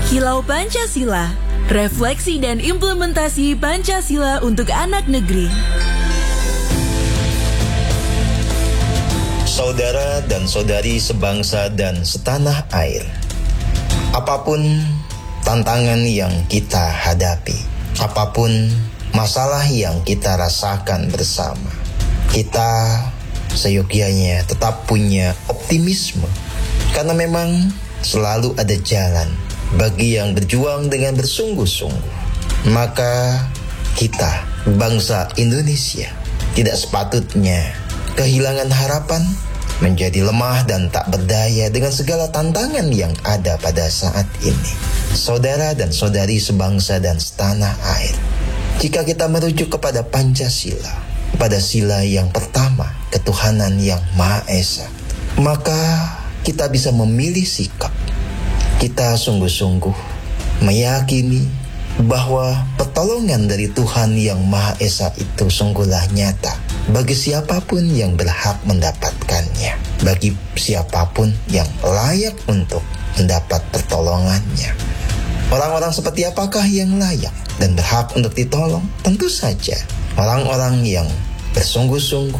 Kilau Pancasila, refleksi dan implementasi Pancasila untuk anak negeri. Saudara dan saudari sebangsa dan setanah air, apapun tantangan yang kita hadapi, apapun masalah yang kita rasakan bersama, kita seyogyanya tetap punya optimisme, karena memang selalu ada jalan bagi yang berjuang dengan bersungguh-sungguh. Maka kita, bangsa Indonesia, tidak sepatutnya kehilangan harapan, menjadi lemah dan tak berdaya dengan segala tantangan yang ada pada saat ini. Saudara dan saudari sebangsa dan setanah air, jika kita merujuk kepada Pancasila, pada sila yang pertama, ketuhanan yang Maha Esa, maka kita bisa memilih sikap. Kita sungguh-sungguh meyakini bahwa pertolongan dari Tuhan yang Maha Esa itu sungguhlah nyata bagi siapapun yang berhak mendapatkannya, bagi siapapun yang layak untuk mendapat pertolongannya. Orang-orang seperti apakah yang layak dan berhak untuk ditolong? Tentu saja orang-orang yang bersungguh-sungguh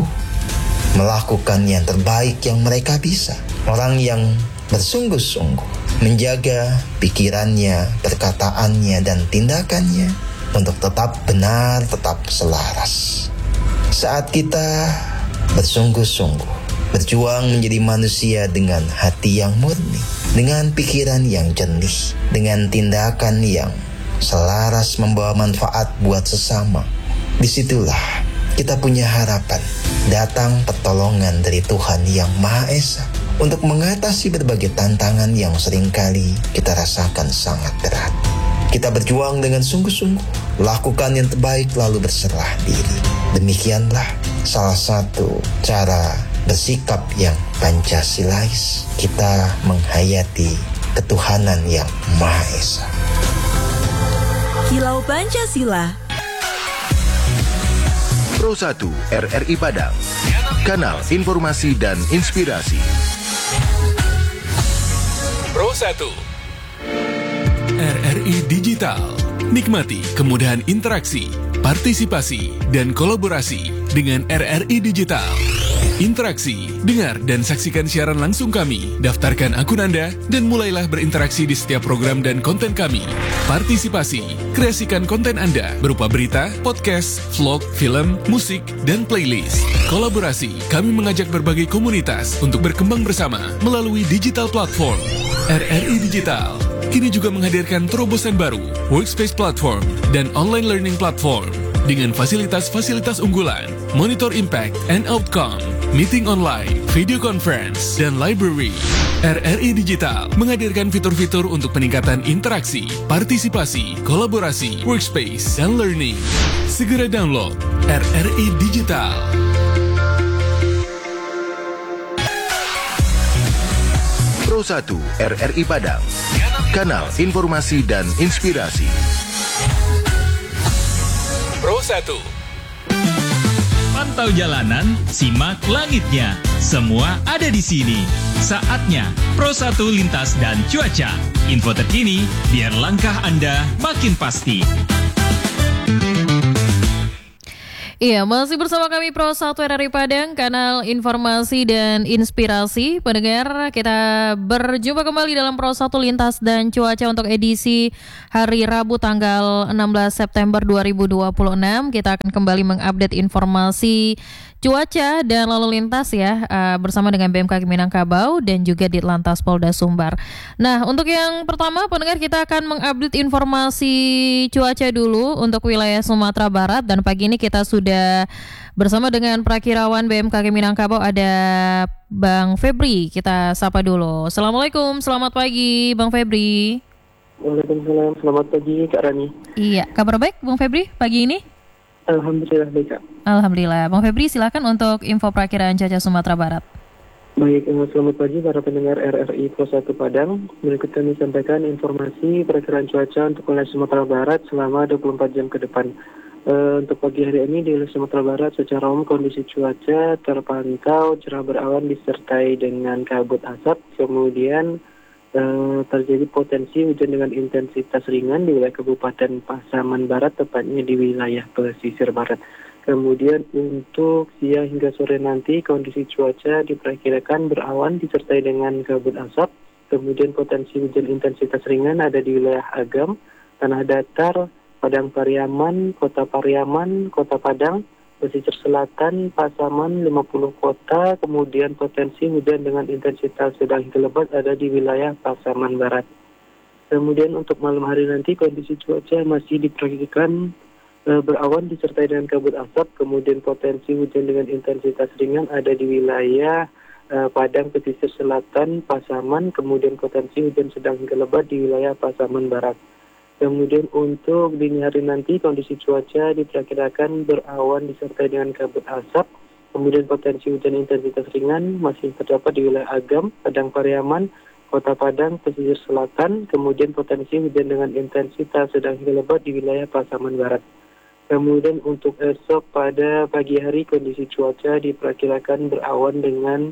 melakukan yang terbaik yang mereka bisa. Orang yang bersungguh-sungguh menjaga pikirannya, perkataannya, dan tindakannya untuk tetap benar, tetap selaras. Saat kita bersungguh-sungguh berjuang menjadi manusia dengan hati yang murni, dengan pikiran yang jernih, dengan tindakan yang selaras membawa manfaat buat sesama, disitulah kita punya harapan datang pertolongan dari Tuhan yang Maha Esa untuk mengatasi berbagai tantangan yang seringkali kita rasakan sangat berat. Kita berjuang dengan sungguh-sungguh, lakukan yang terbaik lalu berserah diri. Demikianlah salah satu cara bersikap yang Pancasilais, kita menghayati ketuhanan yang Maha Esa. Kilau Pancasila. Pro 1 RRI Padang, kanal informasi dan inspirasi. Pro 1 RRI Digital. Nikmati kemudahan interaksi, partisipasi, dan kolaborasi dengan RRI Digital. Interaksi, dengar dan saksikan siaran langsung kami, daftarkan akun Anda, dan mulailah berinteraksi di setiap program dan konten kami. Partisipasi, kreasikan konten Anda berupa berita, podcast, vlog, film, musik, dan playlist. Kolaborasi, kami mengajak berbagai komunitas untuk berkembang bersama melalui digital platform. RRI Digital kini juga menghadirkan terobosan baru, workspace platform, dan online learning platform dengan fasilitas-fasilitas unggulan, monitor impact and outcome, meeting online, video conference, dan library. RRI Digital menghadirkan fitur-fitur untuk peningkatan interaksi, partisipasi, kolaborasi, workspace, dan learning. Segera download RRI Digital. Pro 1 RRI Padang, kanal informasi dan inspirasi. Pro 1 Pantau jalanan, simak langitnya. Semua ada di sini. Saatnya Pro 1 Lintas dan Cuaca. Info terkini biar langkah Anda makin pasti. Iya, masih bersama kami Pro 1 RRI Padang, kanal informasi dan inspirasi. Pendengar, kita berjumpa kembali dalam Pro 1 Lintas dan Cuaca untuk edisi hari Rabu tanggal 16 September 2026. Kita akan kembali mengupdate informasi cuaca dan lalu lintas ya, bersama dengan BMKG Minangkabau dan juga Ditlantas Polda Sumbar. Nah, untuk yang pertama pendengar, kita akan mengupdate informasi cuaca dulu untuk wilayah Sumatera Barat, dan pagi ini kita sudah bersama dengan Prakirawan BMKG Minangkabau, ada Bang Febri. Kita sapa dulu. Assalamualaikum, selamat pagi Bang Febri. Waalaikumsalam, selamat pagi Kak Rani. Iya, kabar baik Bang Febri pagi ini? Alhamdulillah baik Kak. Alhamdulillah. Bang Febri, silakan untuk info perakiraan cuaca Sumatera Barat. Baik, selamat pagi para pendengar RRI Pro 1 Padang. Berikut kami sampaikan informasi perakiraan cuaca untuk wilayah Sumatera Barat selama 24 jam ke depan. Untuk pagi hari ini di wilayah Sumatera Barat secara umum kondisi cuaca terpantau cerah berawan disertai dengan kabut asap. Kemudian terjadi potensi hujan dengan intensitas ringan di wilayah Kabupaten Pasaman Barat, tepatnya di wilayah pesisir barat. Kemudian untuk siang hingga sore nanti kondisi cuaca diperkirakan berawan disertai dengan kabut asap. Kemudian potensi hujan intensitas ringan ada di wilayah Agam, Tanah Datar, Padang Pariaman, Kota Padang, pesisir selatan, Pasaman, 50 kota, kemudian potensi hujan dengan intensitas sedang hingga lebat ada di wilayah Pasaman Barat. Kemudian untuk malam hari nanti kondisi cuaca masih diperkirakan berawan disertai dengan kabut asap, kemudian potensi hujan dengan intensitas ringan ada di wilayah Padang, pesisir selatan, Pasaman, kemudian potensi hujan sedang hingga lebat di wilayah Pasaman Barat. Kemudian untuk dini hari nanti kondisi cuaca diperkirakan berawan disertai dengan kabut asap. Kemudian potensi hujan intensitas ringan masih terdapat di wilayah Agam, Padang Pariaman, Kota Padang, pesisir selatan. Kemudian potensi hujan dengan intensitas sedang hingga lebat di wilayah Pasaman Barat. Kemudian untuk esok pada pagi hari kondisi cuaca diperkirakan berawan dengan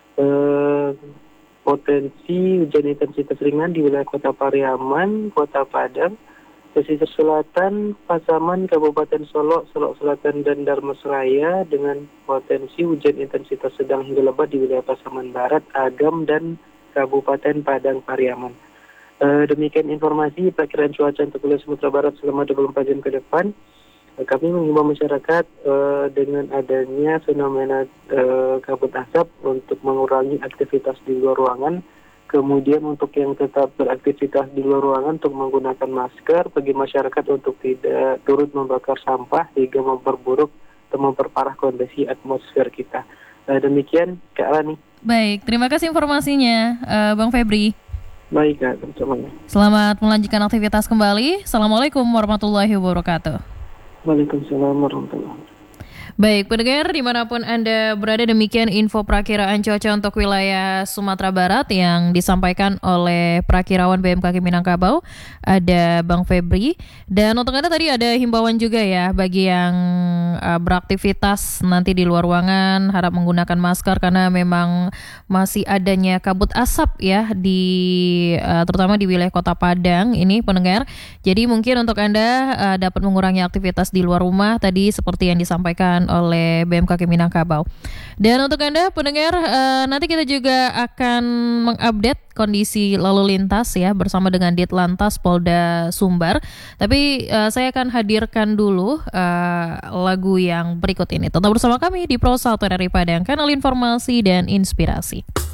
potensi hujan intensitas ringan di wilayah Kota Pariaman, Kota Padang, pesisir selatan, Pasaman, Kabupaten Solok, Solok Selatan, dan Darmasraya dengan potensi hujan intensitas sedang hingga lebat di wilayah Pasaman Barat, Agam, dan Kabupaten Padang Pariaman. Demikian informasi perkiraan cuaca untuk wilayah Sumatera Barat selama 24 jam ke depan. Kami mengimbau masyarakat dengan adanya fenomena kabut asap untuk mengurangi aktivitas di luar ruangan. Kemudian untuk yang tetap beraktivitas di luar ruangan untuk menggunakan masker, bagi masyarakat untuk tidak turut membakar sampah hingga memperburuk atau memperparah kondisi atmosfer kita. Demikian Kak Rani. Baik, terima kasih informasinya Bang Febri. Baik Kak, semuanya. Selamat melanjutkan aktivitas kembali. Assalamualaikum warahmatullahi wabarakatuh. Waalaikumsalam warahmatullahi wabarakatuh. Baik, pendengar dimanapun Anda berada, demikian info perakiraan cuaca untuk wilayah Sumatera Barat yang disampaikan oleh perakirawan BMKG Minangkabau, ada Bang Febri. Dan untuk Anda tadi ada himbauan juga ya, bagi yang beraktivitas nanti di luar ruangan, harap menggunakan masker karena memang masih adanya kabut asap ya, terutama di wilayah Kota Padang ini pendengar. Jadi mungkin untuk Anda dapat mengurangi aktivitas di luar rumah tadi seperti yang disampaikan oleh BMKG Minangkabau. Dan untuk Anda pendengar, nanti kita juga akan mengupdate kondisi lalu lintas ya bersama dengan Ditlantas Polda Sumbar. Tapi saya akan hadirkan dulu lagu yang berikut ini. Tetap bersama kami di Pro 1 RRI Padang, kanal informasi dan inspirasi.